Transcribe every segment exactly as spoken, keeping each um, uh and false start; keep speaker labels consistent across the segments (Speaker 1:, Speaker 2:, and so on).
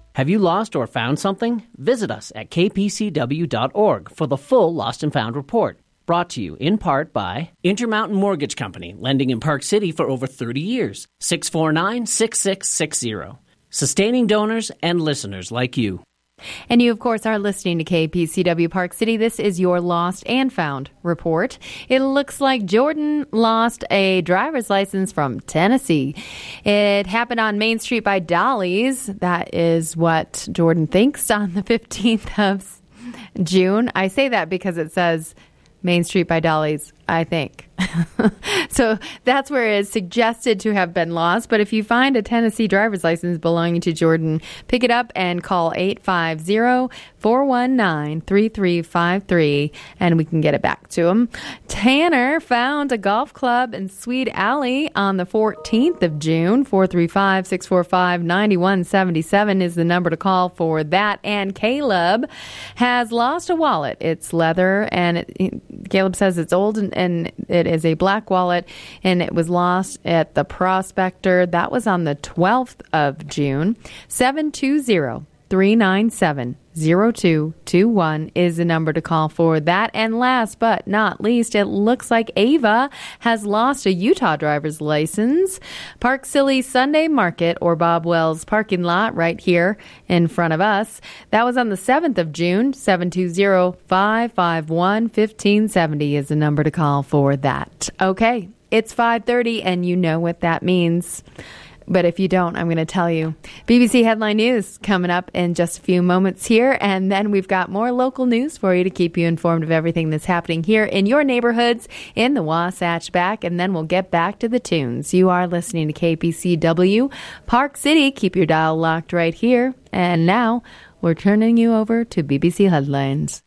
Speaker 1: Have you lost or found something? Visit us at k p c w dot org for the full Lost and Found report. Brought to you in part by Intermountain Mortgage Company, lending in Park City for over thirty years. six four nine, six six six zero. Sustaining donors and listeners like you.
Speaker 2: And you, of course, are listening to K P C W Park City. This is your Lost and Found report. It looks like Jordan lost a driver's license from Tennessee. It happened on Main Street by Dolly's. That is what Jordan thinks on the fifteenth of June. I say that because it says Main Street by Dolly's, I think. So that's where it is suggested to have been lost. But if you find a Tennessee driver's license belonging to Jordan, pick it up and call eight five zero, four one nine, three three five three, and we can get it back to him. Tanner found a golf club in Swede Alley on the fourteenth of June. four three five, six four five, nine one seven seven is the number to call for that. And Caleb has lost a wallet. It's leather, and it, Caleb says it's old, and, and it is a black wallet, and it was lost at the Prospector. That was on the twelfth of June. seven two zero, three nine seven, zero two two one is the number to call for that. And last but not least, it looks like Ava has lost a Utah driver's license. Park City Sunday Market, or Bob Wells parking lot right here in front of us. That was on the seventh of June. seven two zero, five five one, one five seven zero is the number to call for that. Okay, it's five thirty, and you know what that means. But if you don't, I'm going to tell you. B B C Headline News coming up in just a few moments here. And then we've got more local news for you to keep you informed of everything that's happening here in your neighborhoods in the Wasatch Back. And then we'll get back to the tunes. You are listening to K P C W Park City. Keep your dial locked right here. And now we're turning you over to B B C Headlines.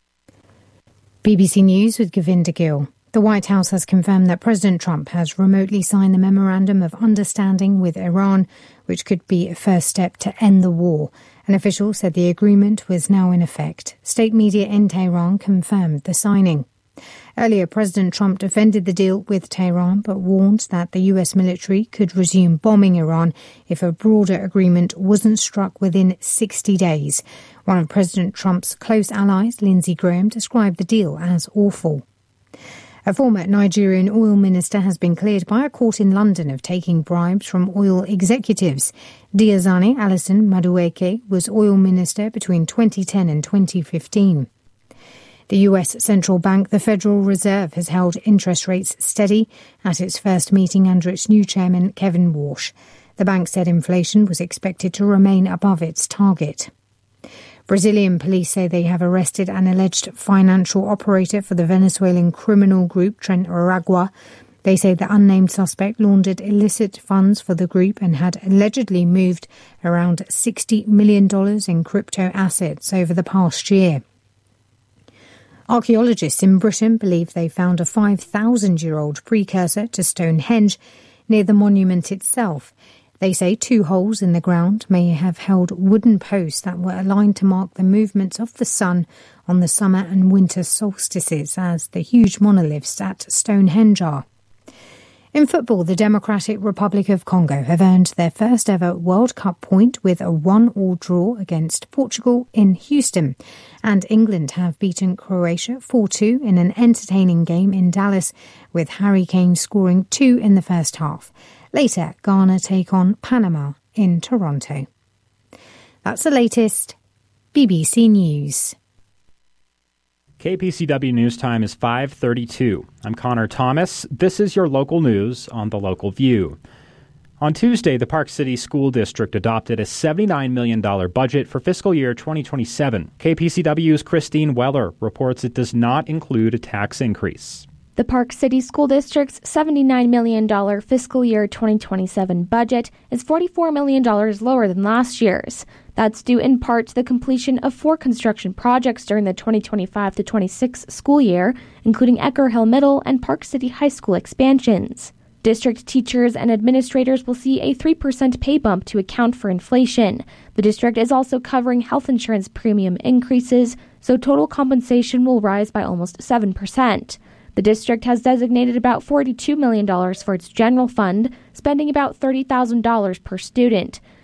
Speaker 3: B B C News with Govinda Gill. The White House has confirmed that President Trump has remotely signed the Memorandum of Understanding with Iran, which could be a first step to end the war. An official said the agreement was now in effect. State media in Tehran confirmed the signing. Earlier, President Trump defended the deal with Tehran, but warned that the U S military could resume bombing Iran if a broader agreement wasn't struck within sixty days. One of President Trump's close allies, Lindsey Graham, described the deal as awful. A former Nigerian oil minister has been cleared by a court in London of taking bribes from oil executives. Diazani Alison Madueke was oil minister between twenty ten and twenty fifteen. The U S central bank, the Federal Reserve, has held interest rates steady at its first meeting under its new chairman, Kevin Walsh. The bank said inflation was expected to remain above its target. Brazilian police say they have arrested an alleged financial operator for the Venezuelan criminal group Tren Aragua. They say the unnamed suspect laundered illicit funds for the group and had allegedly moved around sixty million dollars in crypto assets over the past year. Archaeologists in Britain believe they found a five thousand year old precursor to Stonehenge near the monument itself. They say two holes in the ground may have held wooden posts that were aligned to mark the movements of the sun on the summer and winter solstices, as the huge monoliths at Stonehenge are. In football, the Democratic Republic of Congo have earned their first ever World Cup point with a one-all draw against Portugal in Houston. And England have beaten Croatia four two in an entertaining game in Dallas, with Harry Kane scoring two in the first half. Later, Ghana take on Panama in Toronto. That's the latest. B B C News.
Speaker 4: K P C W News Time is five thirty-two. I'm Connor Thomas. This is your local news on The Local View. On Tuesday, the Park City School District adopted a seventy-nine million dollars budget for fiscal year twenty twenty-seven. K P C W's Christine Weller reports it does not include a tax increase.
Speaker 5: The Park City School District's seventy-nine million dollars fiscal year twenty twenty-seven budget is forty-four million dollars lower than last year's. That's due in part to the completion of four construction projects during the twenty twenty-five to twenty-six school year, including Ecker Hill Middle and Park City High School expansions. District teachers and administrators will see a three percent pay bump to account for inflation. The district is also covering health insurance premium increases, so total compensation will rise by almost seven percent. The district has designated about forty-two million dollars for its general fund, spending about thirty thousand dollars per student.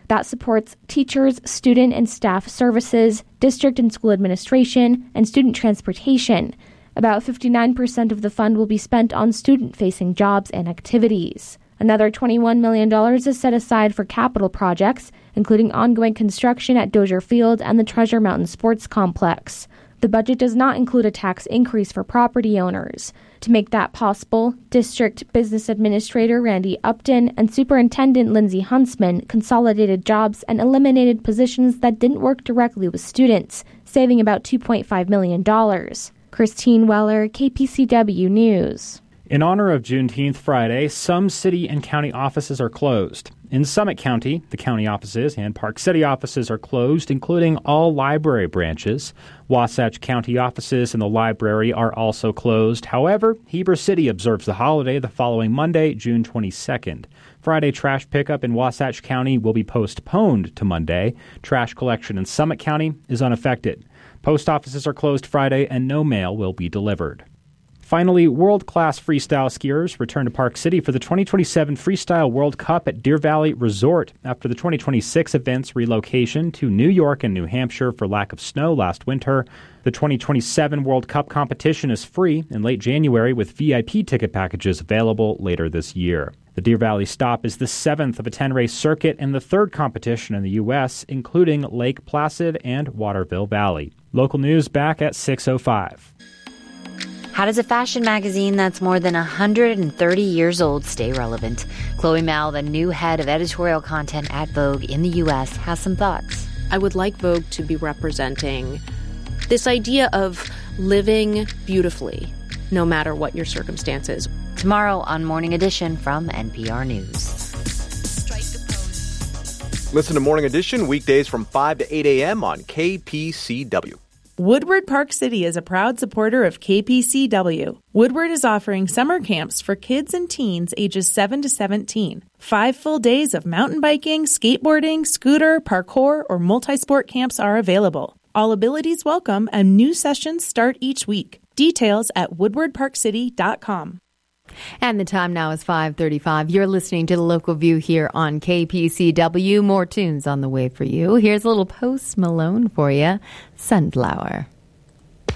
Speaker 5: that supports teachers, student and staff services, district and school administration, and student transportation. About fifty-nine percent of the fund will be spent on student-facing jobs and activities. Another twenty-one million dollars is set aside for capital projects, including ongoing construction at Dozier Field and the Treasure Mountain Sports Complex. The budget does not include a tax increase for property owners. To make that possible, District Business Administrator Randy Upton and Superintendent Lindsay Huntsman consolidated jobs and eliminated positions that didn't work directly with students, saving about two point five million dollars. Christine Weller, K P C W News.
Speaker 4: In honor of Juneteenth Friday, some city and county offices are closed. In Summit County, the county offices and Park City offices are closed, including all library branches. Wasatch County offices and the library are also closed. However, Heber City observes the holiday the following Monday, June twenty-second. Friday trash pickup in Wasatch County will be postponed to Monday. Trash collection in Summit County is unaffected. Post offices are closed Friday and no mail will be delivered. Finally, world-class freestyle skiers return to Park City for the twenty twenty-seven Freestyle World Cup at Deer Valley Resort after the twenty twenty-six event's relocation to New York and New Hampshire for lack of snow last winter. The twenty twenty-seven World Cup competition is free in late January with V I P ticket packages available later this year. The Deer Valley stop is the seventh of a ten-race circuit and the third competition in the U S, including Lake Placid and Waterville Valley. Local news back at six oh five.
Speaker 6: How does a fashion magazine that's more than one hundred thirty years old stay relevant? Chloe Mao, the new head of editorial content at Vogue in the U S, has some thoughts.
Speaker 7: I would like Vogue to be representing this idea of living beautifully, no matter what your circumstances.
Speaker 6: Tomorrow on Morning Edition from N P R News.
Speaker 8: Listen to Morning Edition weekdays from five to eight a.m. on K P C W.
Speaker 9: Woodward Park City is a proud supporter of K P C W. Woodward is offering summer camps for kids and teens ages seven to seventeen. Five full days of mountain biking, skateboarding, scooter, parkour, or multi-sport camps are available. All abilities welcome, and new sessions start each week. Details at woodward park city dot com.
Speaker 2: And the time now is five thirty-five. You're listening to The Local View here on K P C W. More tunes on the way for you. Here's a little Post Malone for you, Sunflower.